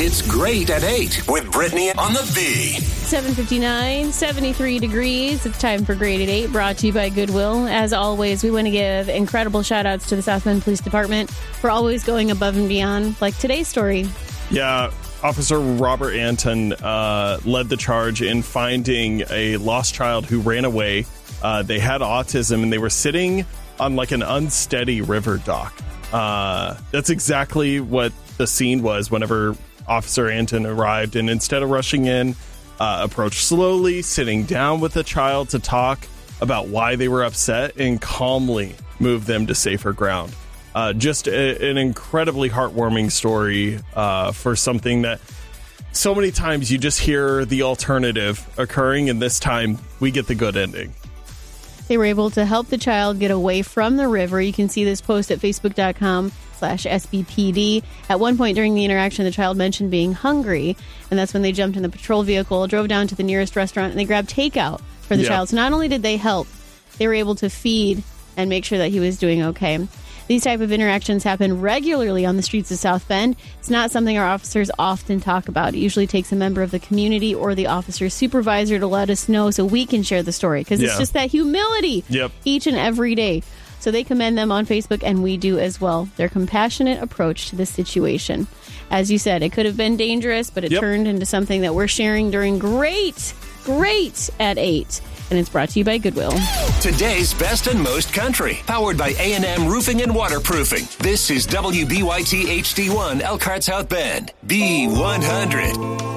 It's Great at 8 with Brittany on the V. 7:59, 73 degrees. It's time for Great at 8, brought to you by Goodwill. As always, we want to give incredible shout-outs to the South Bend Police Department for always going above and beyond, like today's story. Yeah, Officer Robert Anton led the charge in finding a lost child who ran away. They had autism, and they were sitting on like an unsteady river dock. That's exactly what the scene was whenever Officer Anton arrived, and instead of rushing in, approached slowly, sitting down with the child to talk about why they were upset and calmly move them to safer ground. Just an incredibly heartwarming story for something that so many times you just hear the alternative occurring, and this time we get the good ending. They were able to help the child get away from the river. You can see this post at facebook.com/SBPD. At one point during the interaction, the child mentioned being hungry, and that's when they jumped in the patrol vehicle, drove down to the nearest restaurant, and they grabbed takeout for the child. So not only did they help, they were able to feed and make sure that he was doing okay. These type of interactions happen regularly on the streets of South Bend. It's not something our officers often talk about. It usually takes a member of the community or the officer's supervisor to let us know so we can share the story, because it's just that humility each and every day. So they commend them on Facebook, and we do as well. Their compassionate approach to this situation. As you said, it could have been dangerous, but it turned into something that we're sharing during Great at 8. And it's brought to you by Goodwill. Today's best and most country, powered by A&M Roofing and Waterproofing. This is WBYT HD1 Elkhart South Bend, B100.